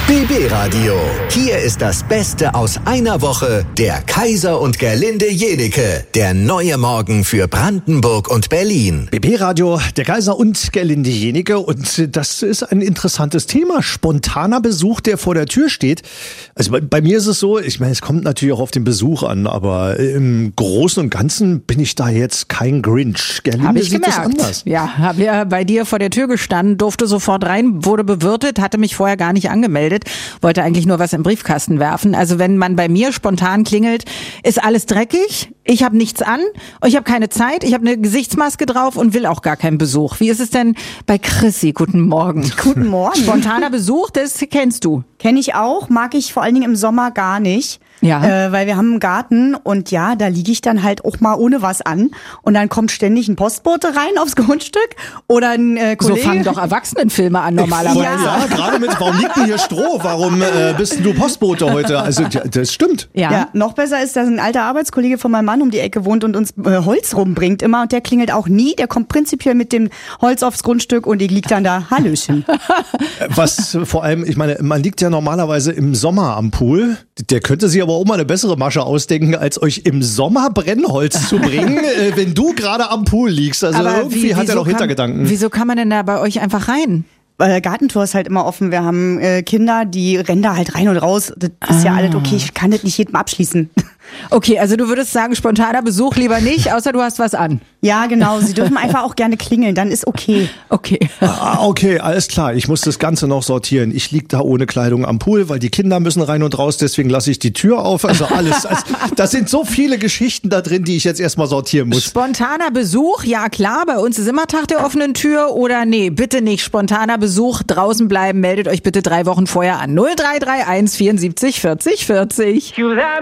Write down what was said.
BB Radio. Hier ist das Beste aus einer Woche. Der Kaiser und Gerlinde Jenike. Der neue Morgen für Brandenburg und Berlin. BB Radio, der Kaiser und Gerlinde Jenike. Und das ist ein interessantes Thema. Spontaner Besuch, der vor der Tür steht. Also bei mir ist es so, ich meine, es kommt natürlich auch auf den Besuch an, aber im Großen und Ganzen bin ich da jetzt kein Grinch. Gerlinde sieht das anders. Ja, habe ja bei dir vor der Tür gestanden, durfte sofort rein, wurde bewirtet, hatte mich vorher gar nicht angemeldet, wollte eigentlich nur was im Briefkasten werfen. Also wenn man bei mir spontan klingelt, ist alles dreckig, ich habe nichts an, ich habe keine Zeit, ich habe eine Gesichtsmaske drauf und will auch gar keinen Besuch. Wie ist es denn bei Chrissy? Guten Morgen. Guten Morgen. Spontaner Besuch, das kennst du. Kenne ich auch, mag ich vor allen Dingen im Sommer gar nicht. Ja. Weil wir haben einen Garten und ja, da liege ich dann halt auch mal ohne was an und dann kommt ständig ein Postbote rein aufs Grundstück oder ein Kollege. So fangen doch Erwachsenenfilme an normalerweise. Ja, gerade mit, warum liegt denn hier Stroh? Warum bist denn du Postbote heute? Also das stimmt. Ja, noch besser ist, dass ein alter Arbeitskollege von meinem Mann um die Ecke wohnt und uns Holz rumbringt immer und der klingelt auch nie. Der kommt prinzipiell mit dem Holz aufs Grundstück und ich liegt dann da, Hallöchen. Was vor allem, ich meine, man liegt ja normalerweise im Sommer am Pool. Der könnte sich aber auch mal eine bessere Masche ausdenken, als euch im Sommer Brennholz zu bringen, wenn du gerade am Pool liegst. Also aber irgendwie hat er doch Hintergedanken. Wieso kann man denn da bei euch einfach rein? Gartentor ist halt immer offen. Wir haben Kinder, die rennen da halt rein und raus. Das ist ja alles okay. Ich kann das nicht jedem abschließen. Okay, also du würdest sagen, spontaner Besuch lieber nicht, außer du hast was an. Ja, genau. Sie dürfen einfach auch gerne klingeln, dann ist okay. Okay. Okay, alles klar. Ich muss das Ganze noch sortieren. Ich lieg da ohne Kleidung am Pool, weil die Kinder müssen rein und raus, deswegen lasse ich die Tür auf. Also alles. Das sind so viele Geschichten da drin, die ich jetzt erstmal sortieren muss. Spontaner Besuch, ja klar, bei uns ist immer Tag der offenen Tür oder nee, bitte nicht. Spontaner Besuch, draußen bleiben, meldet euch bitte 3 Wochen vorher an. 0331 74 40 40.